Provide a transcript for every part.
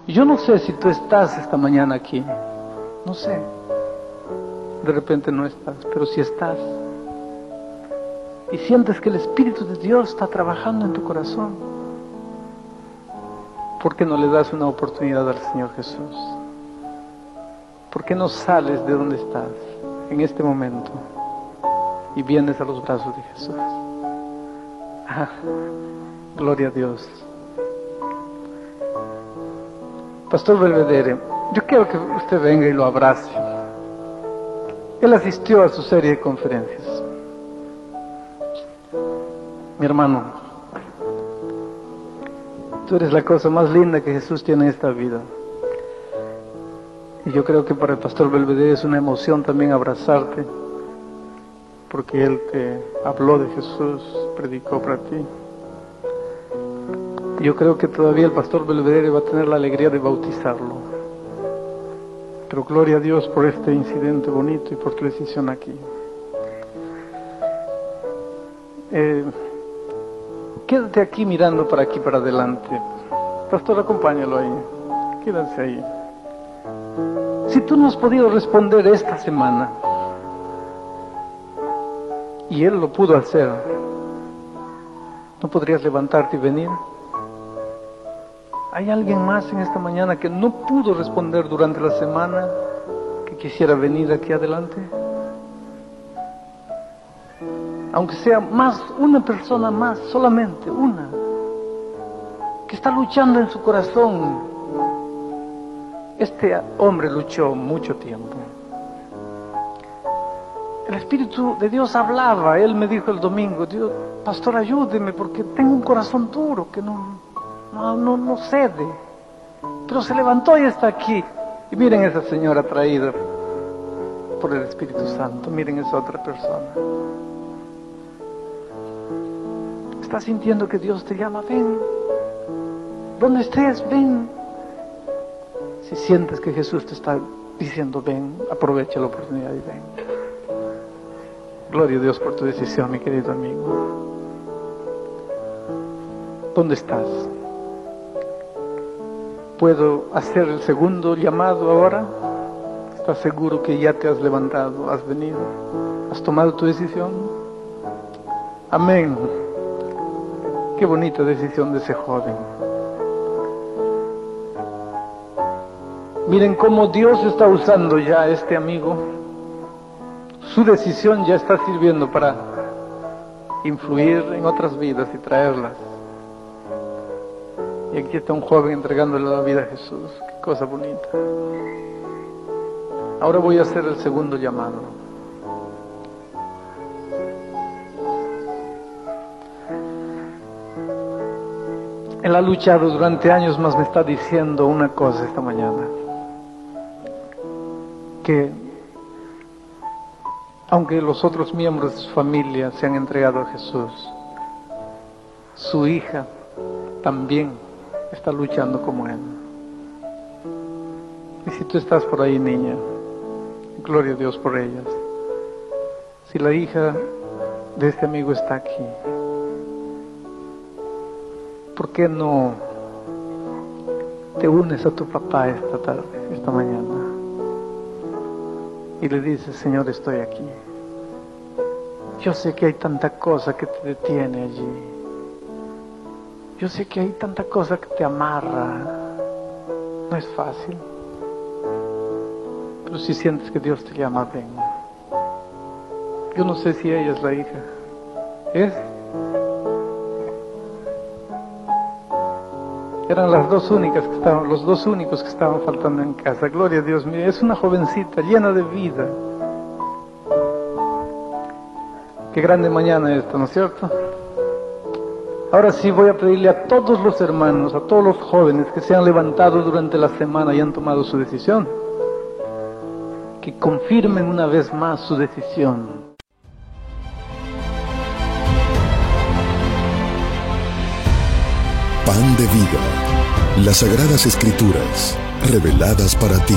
Yo no sé si tú estás esta mañana aquí, no sé, de repente no estás, pero si estás y sientes que el Espíritu de Dios está trabajando en tu corazón, ¿por qué no le das una oportunidad al Señor Jesús? ¿Por qué no sales de donde estás en este momento y vienes a los brazos de Jesús? Ah, gloria a Dios. Pastor Belvedere, yo quiero que usted venga y lo abrace. Él asistió a su serie de conferencias. Mi hermano, tú eres la cosa más linda que Jesús tiene en esta vida. Y yo creo que para el Pastor Belvedere es una emoción también abrazarte, porque Él te habló de Jesús, predicó para ti. Yo creo que todavía el Pastor Belvedere va a tener la alegría de bautizarlo. Pero gloria a Dios por este incidente bonito y por tu decisión aquí. Quédate aquí mirando para aquí, para adelante. Pastor, acompáñalo ahí. Quédense ahí. Si tú no has podido responder esta semana, y Él lo pudo hacer, ¿no podrías levantarte y venir? ¿Hay alguien más en esta mañana que no pudo responder durante la semana, que quisiera venir aquí adelante? Aunque sea más, una persona más, solamente una, que está luchando en su corazón. Este hombre luchó mucho tiempo. El Espíritu de Dios hablaba. Él me dijo el domingo: Dios, pastor, ayúdeme porque tengo un corazón duro que no cede. Pero se levantó y está aquí. Y miren esa señora traída por el Espíritu Santo. Miren esa otra persona. ¿Estás sintiendo que Dios te llama? Ven. Donde estés, ven. Si sientes que Jesús te está diciendo ven, aprovecha la oportunidad y ven. Gloria a Dios por tu decisión, mi querido amigo. ¿Dónde estás? ¿Puedo hacer el segundo llamado ahora? ¿Estás seguro que ya te has levantado, has venido, has tomado tu decisión? Amén. Qué bonita decisión de ese joven. Miren cómo Dios está usando ya a este amigo. Su decisión ya está sirviendo para influir en otras vidas y traerlas. Y aquí está un joven entregándole la vida a Jesús. Qué cosa bonita. Ahora voy a hacer el segundo llamado. Él ha luchado durante años, más me está diciendo una cosa esta mañana. Que aunque los otros miembros de su familia se han entregado a Jesús, su hija también está luchando como él. Y si tú estás por ahí, niña, gloria a Dios por ellas. Si la hija de este amigo está aquí, ¿por qué no te unes a tu papá esta tarde, esta mañana? Y le dices: Señor, estoy aquí. Yo sé que hay tanta cosa que te detiene allí. Yo sé que hay tanta cosa que te amarra. No es fácil. Pero si sientes que Dios te llama, ven. Yo no sé si ella es la hija. ¿Es? Eran las dos únicas que estaban, los dos únicos que estaban faltando en casa. Gloria a Dios. Mire, es una jovencita llena de vida. Qué grande mañana esta, ¿no es cierto? Ahora sí voy a pedirle a todos los hermanos, a todos los jóvenes que se han levantado durante la semana y han tomado su decisión, que confirmen una vez más su decisión. Pan de vida, las Sagradas Escrituras, reveladas para ti.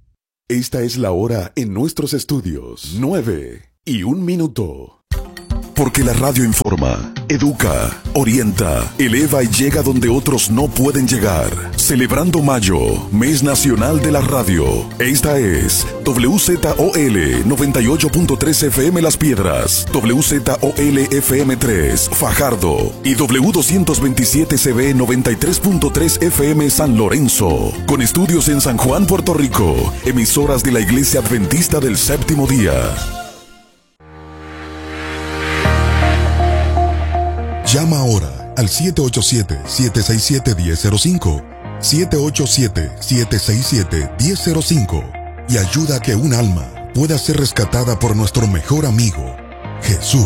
Esta es la hora en nuestros estudios, 9:01. Porque la radio informa, educa, orienta, eleva y llega donde otros no pueden llegar. Celebrando Mayo, Mes Nacional de la Radio. Esta es WZOL 98.3 FM Las Piedras, WZOL FM 3 Fajardo y W227CB 93.3 FM San Lorenzo. Con estudios en San Juan, Puerto Rico. Emisoras de la Iglesia Adventista del Séptimo Día. Llama ahora al 787-767-1005, 787-767-1005 y ayuda a que un alma pueda ser rescatada por nuestro mejor amigo, Jesús.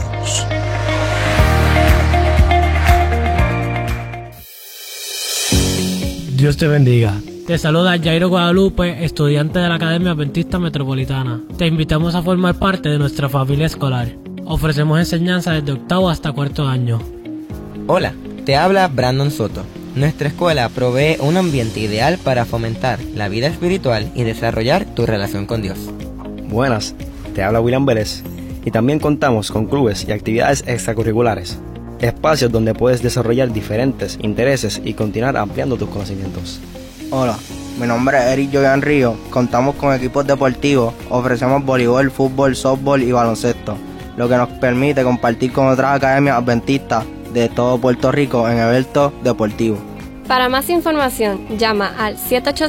Dios te bendiga. Te saluda Jairo Guadalupe, estudiante de la Academia Adventista Metropolitana. Te invitamos a formar parte de nuestra familia escolar. Ofrecemos enseñanza desde octavo hasta cuarto año. Hola, te habla Brandon Soto. Nuestra escuela provee un ambiente ideal para fomentar la vida espiritual y desarrollar tu relación con Dios. Buenas, te habla William Vélez y también contamos con clubes y actividades extracurriculares, espacios donde puedes desarrollar diferentes intereses y continuar ampliando tus conocimientos. Hola, mi nombre es Eric Joyan Río, contamos con equipos deportivos, ofrecemos voleibol, fútbol, softball y baloncesto, lo que nos permite compartir con otras academias adventistas de todo Puerto Rico en eventos deportivos. Para más información, llama al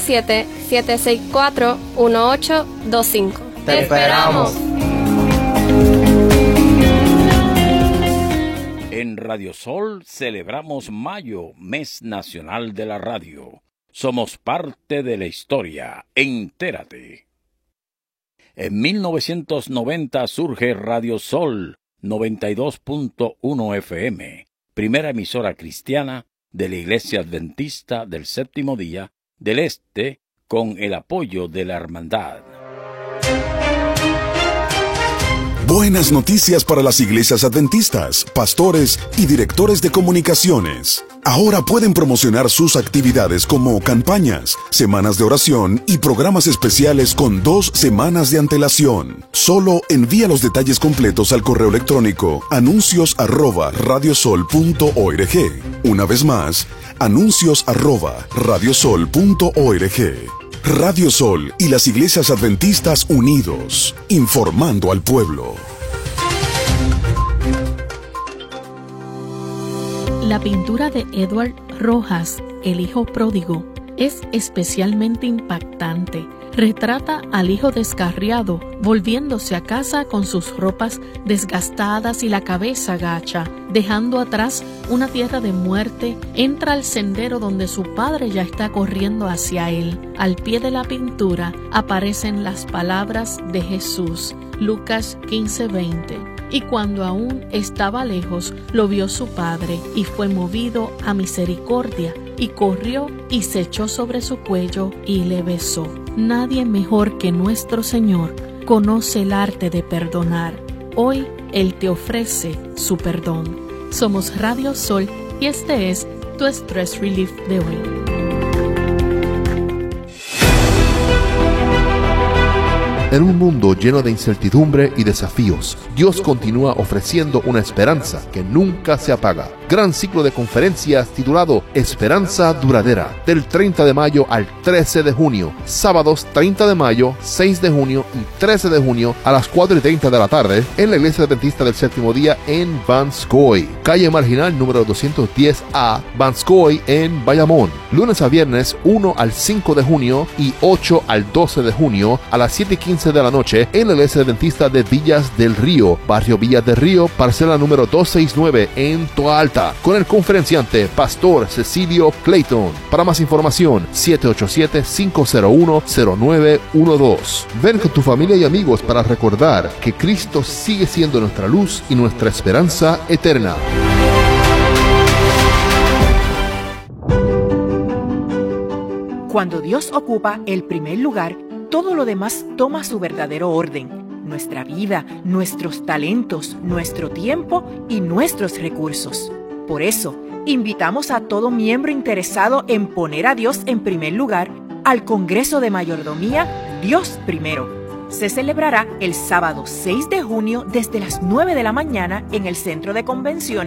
787-764-1825. ¡Te esperamos! En Radio Sol celebramos Mayo, Mes Nacional de la Radio. Somos parte de la historia. Entérate. En 1990 surge Radio Sol 92.1 FM, primera emisora cristiana de la Iglesia Adventista del Séptimo Día del Este, con el apoyo de la Hermandad. Buenas noticias para las iglesias adventistas, pastores y directores de comunicaciones. Ahora pueden promocionar sus actividades como campañas, semanas de oración y programas especiales con 2 semanas de antelación. Solo envía los detalles completos al correo electrónico anuncios@radiosol.org. Una vez más, anuncios@radiosol.org. Radio Sol y las iglesias adventistas unidos, informando al pueblo. La pintura de Edward Rojas, El hijo pródigo, es especialmente impactante. Retrata al hijo descarriado volviéndose a casa con sus ropas desgastadas y la cabeza gacha, dejando atrás una tierra de muerte. Entra al sendero donde su padre ya está corriendo hacia él. Al pie de la pintura aparecen las palabras de Jesús, Lucas 15:20. Y cuando aún estaba lejos, lo vio su padre y fue movido a misericordia, y corrió y se echó sobre su cuello y le besó. Nadie mejor que nuestro Señor conoce el arte de perdonar. Hoy Él te ofrece su perdón. Somos Radio Sol y este es tu Stress Relief de hoy. En un mundo lleno de incertidumbre y desafíos, Dios continúa ofreciendo una esperanza que nunca se apaga. Gran ciclo de conferencias titulado Esperanza Duradera, del 30 de mayo al 13 de junio, sábados 30 de mayo, 6 de junio y 13 de junio a las 4:30 de la tarde en la Iglesia Adventista del Séptimo Día en Vanscoy, calle Marginal número 210A, Vanscoy en Bayamón. Lunes a viernes 1 al 5 de junio y 8 al 12 de junio a las 7:15 de la noche en la Iglesia Adventista de Villas del Río, barrio Villas del Río, parcela número 269 en Toa Alta, con el conferenciante Pastor Cecilio Clayton. Para más información, 787-501-0912. Ven con tu familia y amigos para recordar que Cristo sigue siendo nuestra luz y nuestra esperanza eterna. Cuando Dios ocupa el primer lugar, todo lo demás toma su verdadero orden. Nuestra vida, nuestros talentos, nuestro tiempo y nuestros recursos. Por eso, invitamos a todo miembro interesado en poner a Dios en primer lugar al Congreso de Mayordomía Dios Primero. se celebrará el sábado 6 de junio desde las 9 de la mañana en el Centro de Convenciones